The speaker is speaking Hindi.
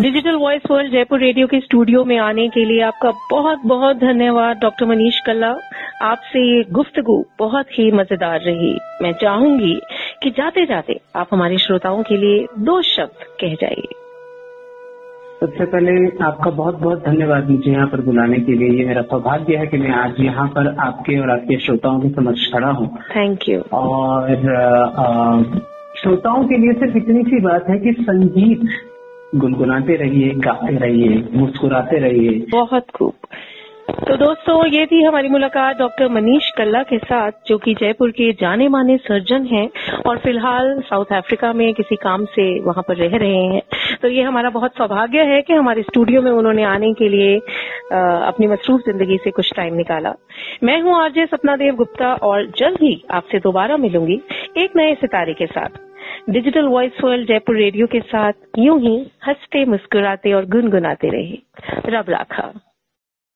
Digital voice world Jaipur radio के स्टूडियो में आने के लिए आपका बहुत बहुत धन्यवाद डॉक्टर मनीष कल्ला। आपसे ये गुफ्तगू बहुत ही मजेदार रही। मैं चाहूंगी कि जाते जाते आप हमारे श्रोताओं के लिए 2 शब्द कह जाइए। सबसे पहले आपका बहुत बहुत धन्यवाद मुझे यहाँ पर बुलाने के लिए। ये मेरा सौभाग्य है कि मैं आज यहाँ पर आपके और आपके श्रोताओं के समक्ष खड़ा हूँ। Thank you. और श्रोताओं के लिए सिर्फ इतनी सी बात है कि संगीत गुनगुनाते रहिए, गाते रहिए, मुस्कुराते रहिए। बहुत खूब। तो दोस्तों, ये थी हमारी मुलाकात डॉक्टर मनीष कल्ला के साथ, जो कि जयपुर के जाने माने सर्जन हैं और फिलहाल साउथ अफ्रीका में किसी काम से वहां पर रह रहे हैं। तो ये हमारा बहुत सौभाग्य है कि हमारे स्टूडियो में उन्होंने आने के लिए अपनी मसरूफ जिंदगी से कुछ टाइम निकाला। मैं हूं आरजे सपना देव गुप्ता और जल्द ही आपसे दोबारा मिलूंगी एक नए सितारे के साथ। Digital voice world Jaipur radio के साथ यूं ही हंसते मुस्कुराते और गुनगुनाते रहे। रब राखा।